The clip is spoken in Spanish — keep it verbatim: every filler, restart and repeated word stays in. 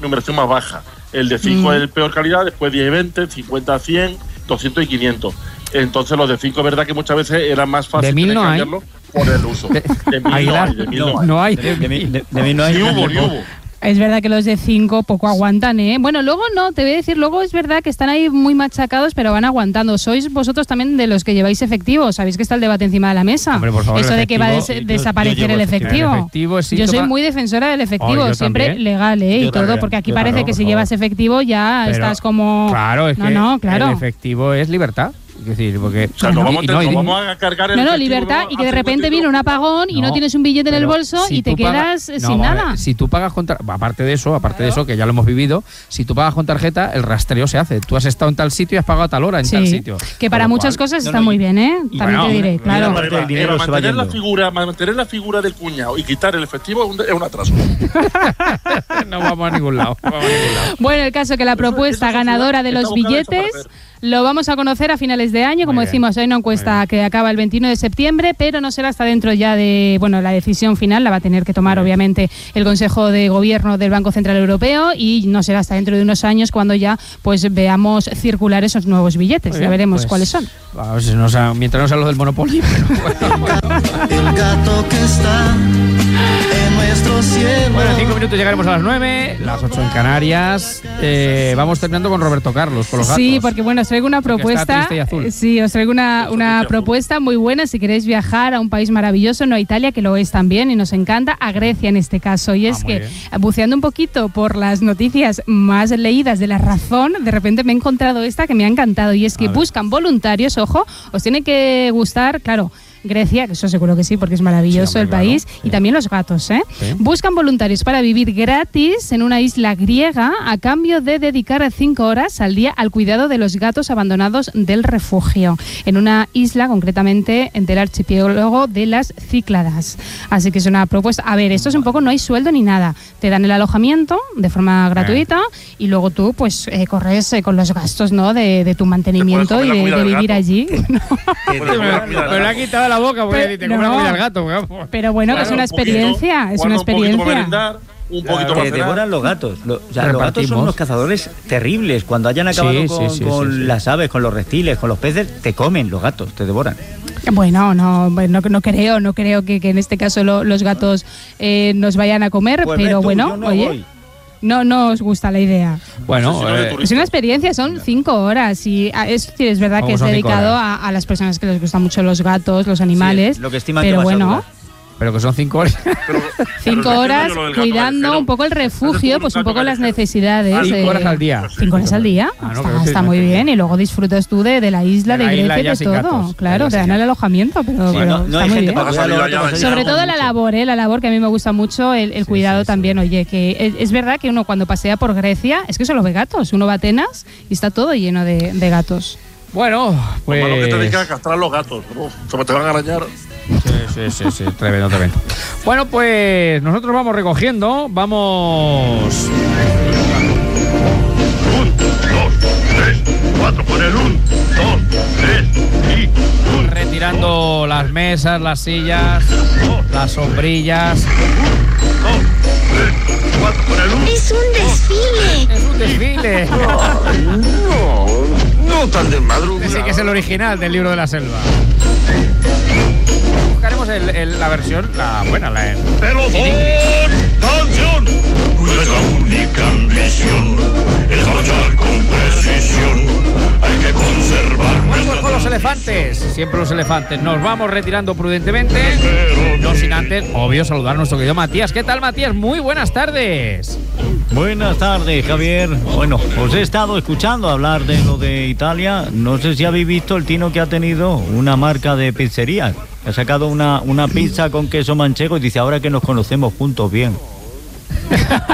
numeración más baja. El de cinco Mm. es el peor calidad, después diez y veinte, cincuenta, cien, doscientos y quinientos. Entonces los de cinco es verdad que muchas veces era más fácil ¿De mil no hay? cambiarlo por el uso. De, de mil Aguilar, no hay, de mil no, no hay. hay. De, de, mí- de- de mí no hay. Ni hubo, ni hubo. Es verdad que los de cinco poco aguantan, ¿eh? Bueno, luego no, te voy a decir, luego es verdad que están ahí muy machacados, pero van aguantando. Sois vosotros también de los que lleváis efectivo, sabéis que está el debate encima de la mesa. Hombre, por favor, Eso el de que va a des- efectivo, yo- desaparecer yo llevo el efectivo. efectivo. El efectivo es Yo soy síntoma- muy defensora del efectivo, Oh, yo siempre también. legal, ¿eh? Y Yo todo, también, porque aquí yo parece también, que por si favor. llevas efectivo ya Pero, estás como... Claro, es no, que no, claro. el efectivo es libertad. Es decir, porque... O sea, no vamos, y- y a- no, y- no vamos a cargar el No, no, efectivo, libertad vamos y a que de hacer repente un viene un apagón y no, No, tienes un billete en el pero bolso si y te tú pagas- quedas eh, no, sin vamos a ver, nada. Si tú pagas con tar- aparte de eso, aparte de eso, que ya lo hemos vivido, si tú pagas con tarjeta, el rastreo se hace. Tú has estado en tal sitio y has pagado a tal hora en Sí, tal sitio. que para Con lo muchas cual- cosas no, está no, muy y- bien, ¿eh? y También bueno, te diré, y claro. la parte del dinero Eva, se va mantener la yendo. figura, mantener la figura del cuñado y quitar el efectivo es un, es un atraso. no vamos a ningún lado. no vamos a ningún lado. Bueno, el caso que la Eso- propuesta eso es ganadora de está los buscando billetes desaparecer. lo vamos a conocer a finales de año, como Muy bien, decimos, hay una encuesta que acaba el veintiuno de septiembre, pero no será hasta dentro ya de, bueno, la decisión final la va a tener que tomar obviamente el Consejo de Gobierno del Banco Central Europeo y no será hasta dentro de unos años cuando ya pues veamos circular esos nuevos billetes, Muy ya bien, veremos pues, cuáles son. A ver si no sea- mientras no sea lo del Monopoly. Pero bueno. El gato que está en nuestro cielo. Bueno, en cinco minutos llegaremos a las nueve, las ocho en Canarias. Eh, vamos terminando con Roberto Carlos, con los gatos. Sí, porque bueno, os traigo una Porque está propuesta. triste y azul. eh, Sí, os traigo una, Está una triste y azul. propuesta muy buena si queréis viajar a un país maravilloso, no a Italia, que lo es también y nos encanta, a Grecia en este caso. Y Ah, es muy que bien. buceando un poquito por las noticias más leídas de La Razón, de repente me he encontrado esta que me ha encantado y es que A ver. buscan voluntarios, ojo, os tiene que gustar, claro. Grecia, que eso seguro que sí, porque es maravilloso Sí, hombre, el claro, país, sí. y también los gatos, ¿eh? Sí. Buscan voluntarios para vivir gratis en una isla griega a cambio de dedicar cinco horas al día al cuidado de los gatos abandonados del refugio, en una isla concretamente del archipiélago de las Cícladas. Así que es una propuesta. A ver, esto es un poco, no hay sueldo ni nada. Te dan el alojamiento de forma gratuita y luego tú pues eh, corres eh, con los gastos, ¿no? de, de tu mantenimiento comer y la de, comida de del vivir gato. allí. Puedes comer la comida del Pero le ha gato. quitado la boca porque Pero- te come la no. comida al gato. vamos. Pero bueno, que es Claro, una un poquito, experiencia, es una guarda un poquito para experiencia. merendar, un poquito Claro. para Que cenar. devoran los gatos. Lo- o sea, los gatos Repartimos. son unos cazadores terribles. Cuando hayan acabado Sí, con, sí, sí, con sí, sí. las aves, con los reptiles, con los peces, te comen los gatos, te devoran. Bueno, no, no, no creo, no creo que, que en este caso lo- los gatos eh, nos vayan a comer, Pues ves pero tú, bueno, yo no oye, voy. no, no os gusta la idea. Bueno, Sí, sí, no, de eh, turista. Es una experiencia, son cinco horas y ah, es, sí, es verdad ¿Cómo que es son cinco dedicado horas? a, a las personas que les gustan mucho los gatos, los animales, Sí, lo que estiman pero que vas a bueno, durar. pero que son cinco horas. Pero- cinco pero horas entiendo yo lo del gato cuidando callejero. un poco el refugio, pues un poco las necesidades. Cinco eh, horas al día. Cinco horas al día, Ah, no, está, que no te- está no muy te- bien y luego disfrutas tú de, de la isla, De de, la isla Grecia, ya de sin todo, gatos, claro, ya te dan sin el alojamiento, pero, Sí, pero no, no está hay muy gente bien. para cuidar a los Salida gatos, ya, así ya. Sobre que todo la mucho. labor, ¿eh? la labor que a mí me gusta mucho, el, el Sí, cuidado sí, sí. también, oye, que es, es verdad que uno cuando pasea por Grecia, es que solo ve gatos, uno va a Atenas y está todo lleno de, de gatos. Bueno, Lo malo que te pues. dedicas a castrar los gatos. ¿no? Se te van a arañar. Sí, sí, sí, sí, tremendo, tremendo. Bueno, pues nosotros vamos recogiendo, vamos. Un, dos, tres, cuatro. Con el un, dos, tres y un. Retirando las mesas, las sillas, las sombrillas. Dos, tres, cuatro. Con el un. Es un desfile. Es un desfile. No, no tan de madrugada. Ese que es el original del libro de la selva. Buscaremos el- el- la versión, la buena, la en. Pelotón, canción. Nuestra única ambición es marchar con precisión. Hay que conservar Bueno, pues con los elefantes, siempre los elefantes. Nos vamos retirando prudentemente, no sin antes, obvio, saludar a nuestro querido Matías. ¿Qué tal, Matías? Muy buenas tardes. Buenas tardes, Javier. Bueno, os he estado escuchando hablar de lo de Italia. No sé si habéis visto el tino que ha tenido una marca de pizzería. Ha sacado una, una pizza con queso manchego y dice, ahora que nos conocemos juntos bien.